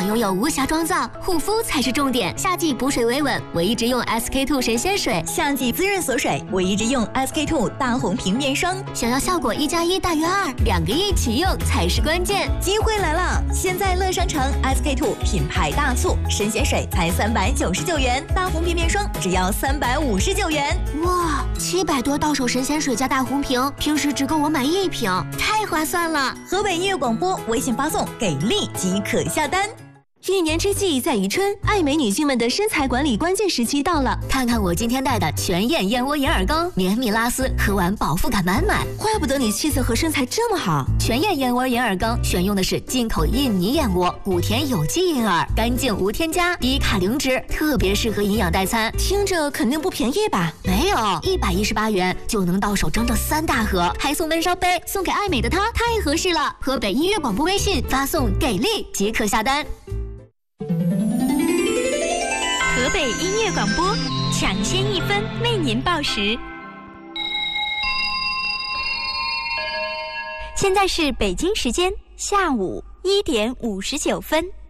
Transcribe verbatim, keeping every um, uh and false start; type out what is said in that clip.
想拥有无瑕妆造，护肤才是重点。夏季补水维稳，我一直用 S K two 神仙水； 夏季滋润锁水，我一直用 S K two 大红瓶面霜。 想要效果一加一大于二，两个一起用才是关键。 机会来了！现在乐商城 S K two 品牌大促，神仙水才三百九十九元，大红瓶面霜只要三百五十九元。 哇，七百多到手神仙水加大红瓶，平时只够我买一瓶，太划算了！ 河北音乐广播微信发送给力即可下单。 一年之计在于春，爱美女性们的身材管理关键时期到了。 看看我今天带的全燕燕窝银耳羹，绵密拉丝，喝完饱腹感满满。 怪不得你气色和身材这么好。 全燕燕窝银耳羹选用的是进口印尼燕窝，谷田有机银耳，干净无添加，低卡零脂，特别适合营养代餐。 听着肯定不便宜吧？ 没有，一百一十八元就能到手整整三大盒，还送温烧杯，送给爱美的她太合适了。河北音乐广播微信发送给力即可下单。 河北音乐广播，抢先一分为您报时。现在是北京时间下午一点五十九分。